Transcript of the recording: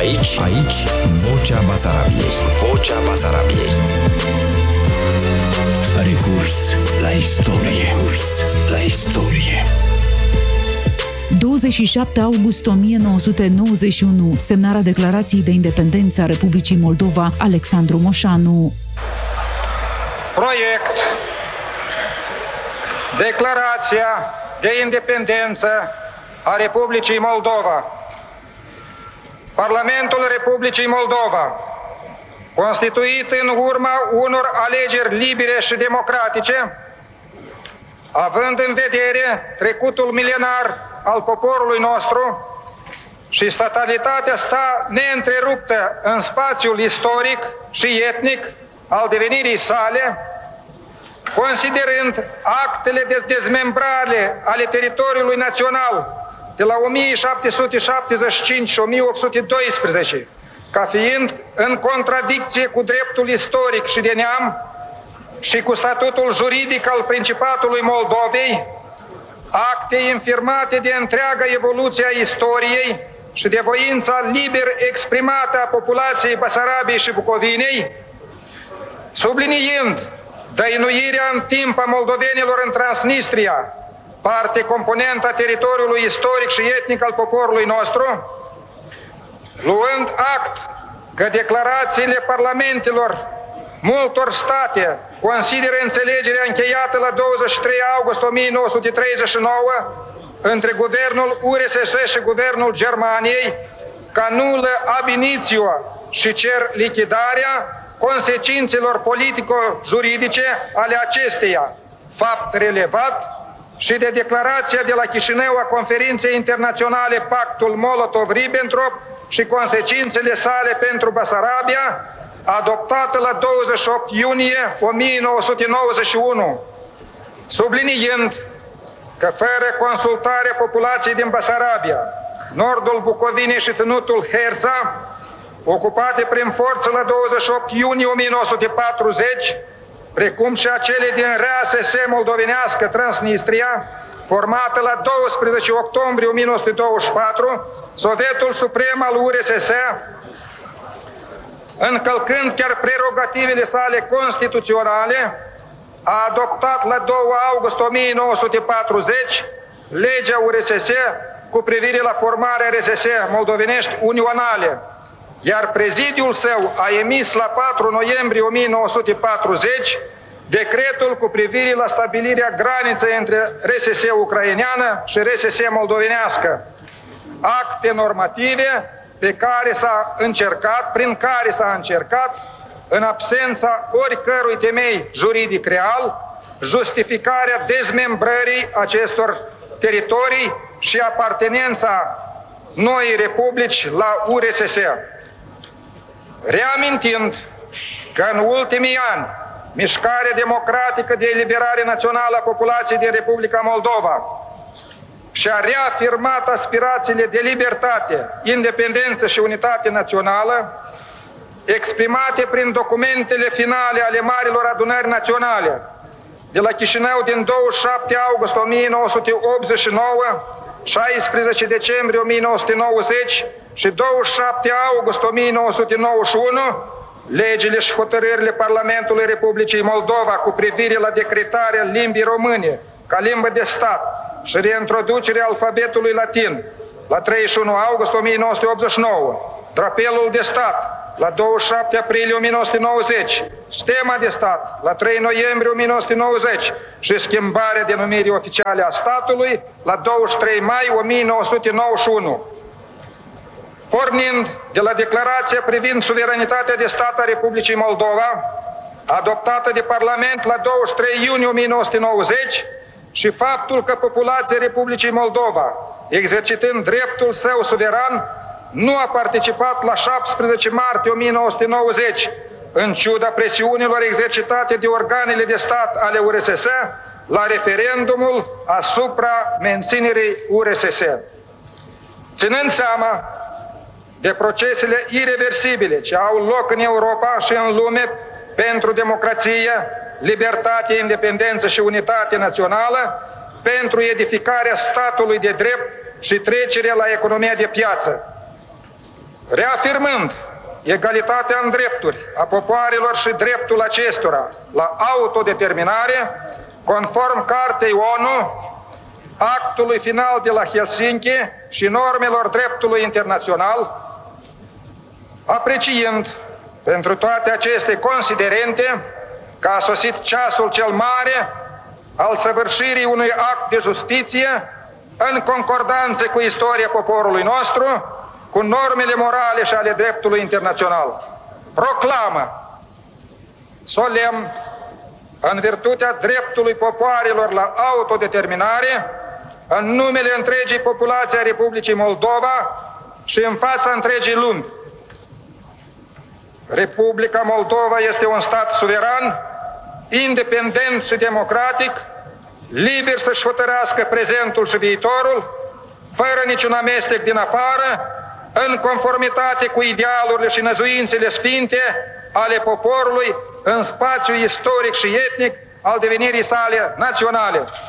Aici, Vocea Basarabiei. Vocea Basarabiei. Recurs la istorie. Recurs la istorie. 27 august 1991, semnarea declarației de independență a Republicii Moldova, Alexandru Moșanu. Proiect. Declarația de independență a Republicii Moldova. Parlamentul Republicii Moldova, constituit în urma unor alegeri libere și democratice, având în vedere trecutul milenar al poporului nostru și statalitatea neîntreruptă în spațiul istoric și etnic al devenirii sale, considerând actele de dezmembrare ale teritoriului național de la 1775 și 1812, ca fiind în contradicție cu dreptul istoric și de neam și cu statutul juridic al Principatului Moldovei, acte infirmate de întreaga evoluție a istoriei și de voința liber exprimată a populației Basarabiei și Bucovinei, subliniind dăinuirea în timp a moldovenilor în Transnistria, parte componentă a teritoriului istoric și etnic al poporului nostru, luând act că declarațiile parlamentelor multor state consideră înțelegerea încheiată la 23 august 1939 între guvernul URSS și guvernul Germaniei ca nulă ab initio și cer lichidarea consecințelor politico-juridice ale acesteia, fapt relevat și de declarația de la Chișinău a Conferinței Internaționale Pactul Molotov-Ribbentrop și consecințele sale pentru Basarabia, adoptată la 28 iunie 1991, subliniind că fără consultarea populației din Basarabia, nordul Bucovinei și ținutul Herza, ocupate prin forță la 28 iunie 1940, precum și acele din RSS moldovenească Transnistria, formată la 12 octombrie 1924, Sovietul Suprem al URSS, încălcând chiar prerogativele sale constituționale, a adoptat la 2 august 1940 legea URSS cu privire la formarea RSS moldovenești unionale, iar prezidiul său a emis la 4 noiembrie 1940 decretul cu privire la stabilirea graniței între RSS ucraineană și RSS moldovenească, acte normative prin care s-a încercat, în absența oricărui temei juridic real, justificarea dezmembrării acestor teritorii și apartenența noii republici la URSS. Reamintind că în ultimii ani, mișcarea democratică de eliberare națională a populației din Republica Moldova și-a reafirmat aspirațiile de libertate, independență și unitate națională, exprimate prin documentele finale ale Marilor Adunări Naționale de la Chișinău din 27 august 1989, 16 decembrie 1990 și 27 august 1991, legile și hotărârile Parlamentului Republicii Moldova cu privire la decretarea limbii române ca limbă de stat și reintroducerea alfabetului latin la 31 august 1989, drapelul de stat la 27 aprilie 1990, stema de stat la 3 noiembrie 1990 și schimbarea denumirii oficiale a statului la 23 mai 1991. Pornind de la declarația privind suveranitatea de stat a Republicii Moldova, adoptată de Parlament la 23 iunie 1990, și faptul că populația Republicii Moldova, exercitând dreptul său suveran, nu a participat la 17 martie 1990, în ciuda presiunilor exercitate de organele de stat ale URSS, la referendumul asupra menținerii URSS. Ținând seama de procesele ireversibile ce au loc în Europa și în lume pentru democrație, libertate, independență și unitate națională, pentru edificarea statului de drept și trecerea la economia de piață. reafirmând egalitatea în drepturi a popoarelor și dreptul acestora la autodeterminare, conform Cartei ONU, actului final de la Helsinki și normelor dreptului internațional, apreciind pentru toate aceste considerente că a sosit ceasul cel mare al săvârșirii unui act de justiție în concordanță cu istoria poporului nostru, cu normele morale și ale dreptului internațional. Proclamă solemn, în virtutea dreptului popoarelor la autodeterminare, în numele întregii populații a Republicii Moldova și în fața întregii lumi. Republica Moldova este un stat suveran, independent și democratic, liber să-și hotărească prezentul și viitorul, fără niciun amestec din afară, în conformitate cu idealurile și năzuințele sfinte ale poporului în spațiul istoric și etnic al devenirii sale naționale.